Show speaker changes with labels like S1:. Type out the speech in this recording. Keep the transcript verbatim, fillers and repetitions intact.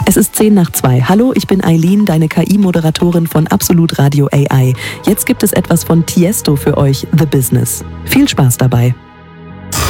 S1: Es ist zehn nach zwei. Hallo, ich bin Eileen, deine K I-Moderatorin von Absolut Radio A I. Jetzt gibt es etwas von Tiesto für euch, The Business. Viel Spaß dabei.